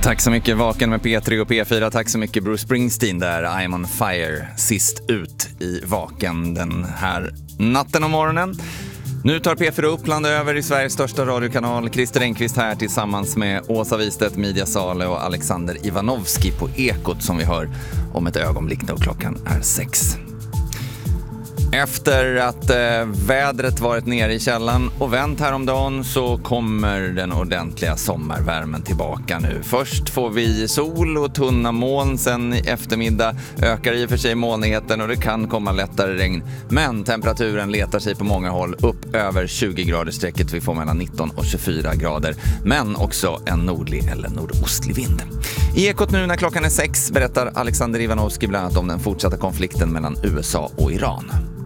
Tack så mycket Vaken med P3 och P4. Tack så mycket Bruce Springsteen där, I'm on fire, sist ut i Vaken den här natten och morgonen. Nu tar P4 Uppland över i Sveriges största radiokanal. Christer Engqvist här tillsammans med Åsa Wistedt, Midja Sale och Alexander Ivanovski på Ekot som vi hör om ett ögonblick då klockan är 6. Efter att vädret varit nere i källan och vänt häromdagen så kommer den ordentliga sommarvärmen tillbaka nu. Först får vi sol och tunna moln, sen i eftermiddag ökar i och för sig molnigheten och det kan komma lättare regn. Men temperaturen letar sig på många håll upp över 20 grader strecket. Vi får mellan 19 och 24 grader. Men också en nordlig eller nordostlig vind. I Ekot nu när klockan är 6 berättar Alexander Ivanovski bland annat om den fortsatta konflikten mellan USA och Iran.